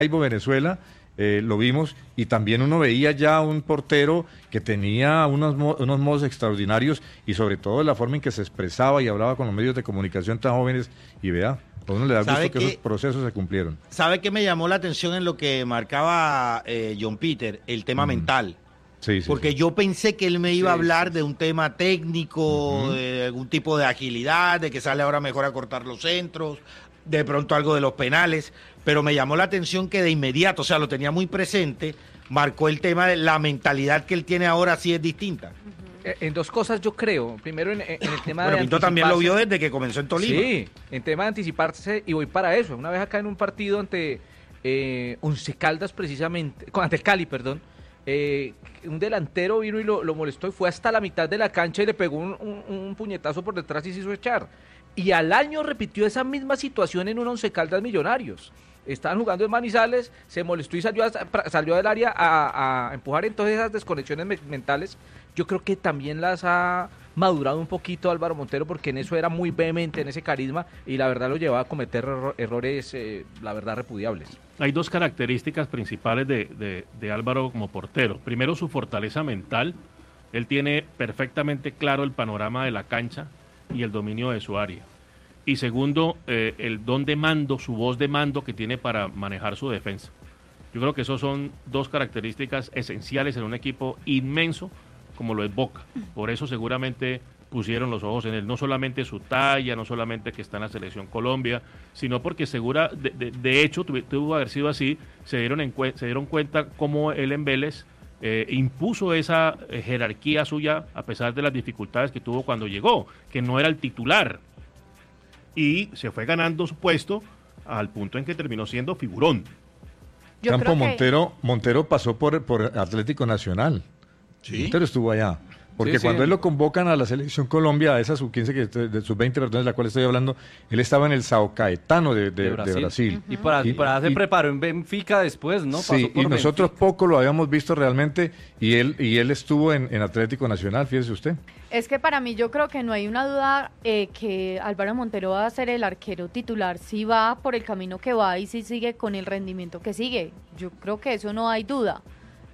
Venezuela, lo vimos, y también uno veía ya un portero que tenía unos modos extraordinarios, y sobre todo la forma en que se expresaba y hablaba con los medios de comunicación tan jóvenes, y vea, a uno le da gusto que esos procesos se cumplieron. ¿Sabe qué me llamó la atención en lo que marcaba John Peter? El tema mental. Sí, porque yo pensé que él me iba a hablar de un tema técnico, de algún tipo de agilidad, de que sale ahora mejor a cortar los centros, de pronto algo de los penales, pero me llamó la atención que de inmediato, o sea, lo tenía muy presente, marcó el tema de la mentalidad que él tiene ahora, sí es distinta. En dos cosas yo creo. Primero en el tema de Pinto también lo vio desde que comenzó en Tolima. Sí, en tema de anticiparse, y voy para eso. Una vez acá en un partido ante Once Caldas precisamente, ante el Cali, perdón, un delantero vino y lo molestó y fue hasta la mitad de la cancha y le pegó un puñetazo por detrás y se hizo echar. Y al año repitió esa misma situación en un Once Caldas Millonarios. Estaban jugando en Manizales, se molestó y salió del área a empujar. Entonces esas desconexiones mentales yo creo que también las ha madurado un poquito Álvaro Montero, porque en eso era muy vehemente, en ese carisma, y la verdad lo llevaba a cometer errores, la verdad, repudiables. Hay dos características principales de Álvaro como portero. Primero, su fortaleza mental. Él tiene perfectamente claro el panorama de la cancha y el dominio de su área. Y segundo, el don de mando, su voz de mando que tiene para manejar su defensa. Yo creo que esos son dos características esenciales en un equipo inmenso como lo es Boca. Por eso seguramente pusieron los ojos en él, no solamente su talla, no solamente que está en la Selección Colombia, sino porque de hecho tuvo que haber sido así, se dieron cuenta cómo él en Vélez impuso esa jerarquía suya a pesar de las dificultades que tuvo cuando llegó, que no era el titular, y se fue ganando su puesto al punto en que terminó siendo figurón. Campo Montero pasó por Atlético Nacional. ¿Sí? Montero estuvo allá. Porque cuando él lo convocan a la Selección Colombia, a esa sub-15, de sub-20, perdón, de la cual estoy hablando, él estaba en el Sao Caetano de Brasil. Y para se preparó en Benfica después, ¿no? Sí, y nosotros poco lo habíamos visto realmente, y él estuvo en Atlético Nacional, fíjese usted. Es que para mí yo creo que no hay una duda que Álvaro Montero va a ser el arquero titular, si va por el camino que va y si sigue con el rendimiento que sigue. Yo creo que eso no hay duda.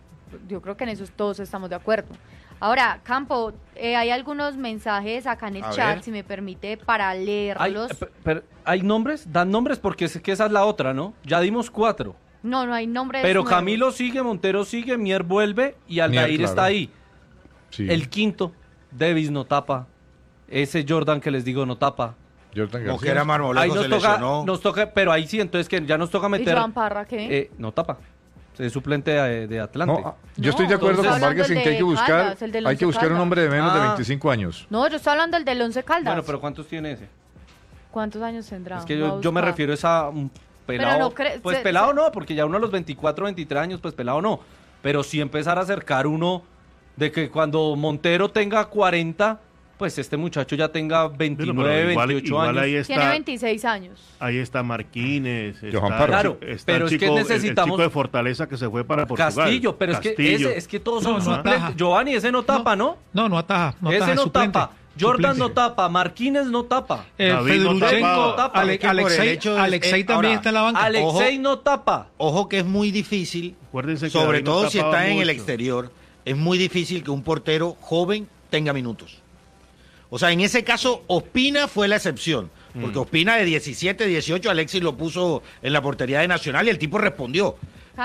Yo creo que en eso todos estamos de acuerdo. Ahora, Campo, hay algunos mensajes acá en el chat, si me permite, para leerlos. ¿Hay nombres? Dan nombres porque es que esa es la otra, ¿no? Ya dimos 4. No hay nombres. Pero nuevos. Camilo sigue, Montero sigue, Mier vuelve y Aldair está ahí. Sí. El quinto, Davis no tapa. Ese Jordan que les digo no tapa. Mosquera Marmolejo se lesionó. Nos toca, pero ahí sí, entonces que ya nos toca meter. ¿Y Joan Parra qué? No tapa. Es suplente de Atlante. Yo estoy de acuerdo con Vargas en que hay que buscar un hombre de menos de 25 años. No, yo estoy hablando del del Once Caldas. Bueno, pero ¿cuántos tiene ese? ¿Cuántos años tendrá? Es que yo me refiero a un pelado. Pues pelado no, porque ya uno a los 24, 23 años, pues pelado no. Pero sí empezar a acercar uno de que cuando Montero tenga 40... pues este muchacho ya tenga 29, 28 años. Tiene 26 años. Ahí está Marquínez, claro, pero es que necesitamos... el chico de Fortaleza que se fue para Portugal. Castillo, pero es que todos son suplentes. Giovanni, ese no tapa, ¿no? No ataja. Ese no tapa. Jordan no tapa, Marquínez no tapa. Federico no tapa. Alexei también está en la banca. Alexei no tapa. Ojo que es muy difícil, sobre todo si está en el exterior, es muy difícil que un portero joven tenga minutos. O sea, en ese caso, Ospina fue la excepción. Porque Ospina de 17, 18, Alexis lo puso en la portería de Nacional y el tipo respondió.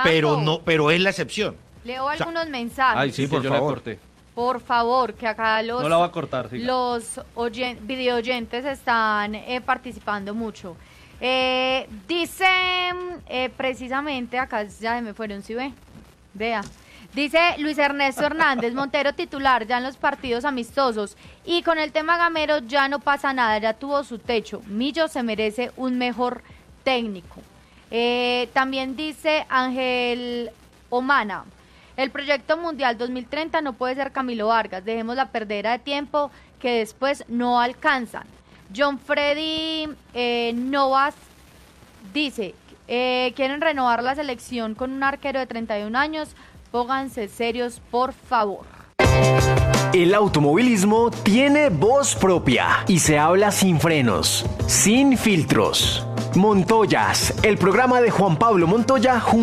Pero es la excepción. Leo algunos mensajes. Ay, sí, por favor. Por favor, que acá no la va a cortar, los videoyentes están participando mucho. Dice, precisamente, acá ya se me fueron, ¿sí ve? Vea. Dice Luis Ernesto Hernández, Montero titular ya en los partidos amistosos, y con el tema Gamero ya no pasa nada, ya tuvo su techo. Millo se merece un mejor técnico. También dice Ángel Omana, el proyecto mundial 2030 no puede ser Camilo Vargas, dejemos la perdera de tiempo que después no alcanzan. John Freddy Novas dice, quieren renovar la selección con un arquero de 31 años, pónganse serios, por favor. El automovilismo tiene voz propia y se habla sin frenos, sin filtros. Montoyas, el programa de Juan Pablo Montoya